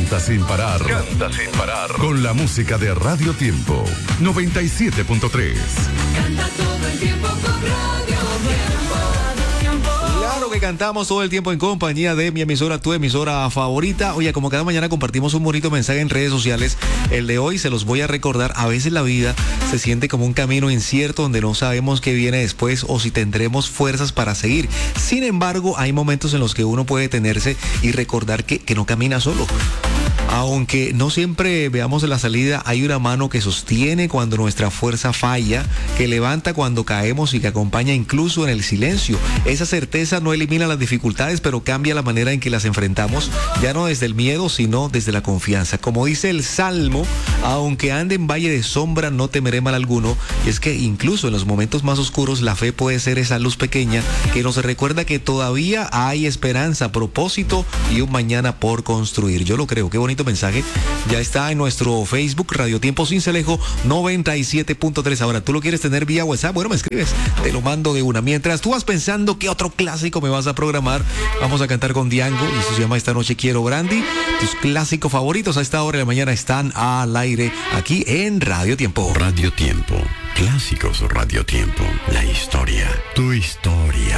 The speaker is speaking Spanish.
Canta sin parar. Canta sin parar. Con la música de Radio Tiempo 97.3. Canta todo el tiempo con Radio Tiempo. Claro que cantamos todo el tiempo en compañía de mi emisora, tu emisora favorita. Oye, como cada mañana compartimos un bonito mensaje en redes sociales, el de hoy se los voy a recordar. A veces la vida se siente como un camino incierto donde no sabemos qué viene después o si tendremos fuerzas para seguir. Sin embargo, hay momentos en los que uno puede detenerse y recordar que no camina solo. Aunque no siempre veamos la salida, hay una mano que sostiene cuando nuestra fuerza falla, que levanta cuando caemos y que acompaña incluso en el silencio. Esa certeza no elimina las dificultades, pero cambia la manera en que las enfrentamos, ya no desde el miedo, sino desde la confianza. Como dice el Salmo, aunque ande en valle de sombra, no temeré mal alguno. Y es que incluso en los momentos más oscuros, la fe puede ser esa luz pequeña que nos recuerda que todavía hay esperanza, propósito y un mañana por construir. Yo lo creo. Qué bonito mensaje. Ya está en nuestro Facebook, Radio Tiempo Cincelejo 97.3. Ahora, ¿tú lo quieres tener vía WhatsApp? Bueno, me escribes, te lo mando de una. Mientras tú vas pensando qué otro clásico me vas a programar, vamos a cantar con Diango, y eso se llama Esta Noche Quiero Brandy. Tus clásicos favoritos a esta hora de la mañana están al aire aquí en Radio Tiempo. Radio Tiempo, clásicos Radio Tiempo, la historia, tu historia.